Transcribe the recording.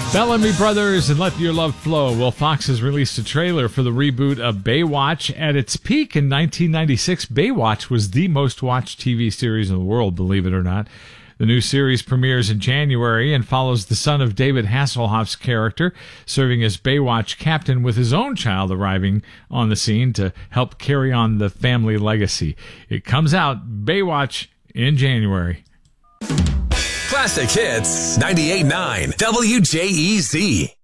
Bellamy Brothers and Let Your Love Flow. Well, Fox has released a trailer for the reboot of Baywatch. At its peak in 1996, Baywatch was the most watched TV series in the world, believe it or not. The new series premieres in January and follows the son of David Hasselhoff's character, serving as Baywatch captain with his own child arriving on the scene to help carry on the family legacy. It comes out, Baywatch, in January. Classic Hits 98.9 WJEZ.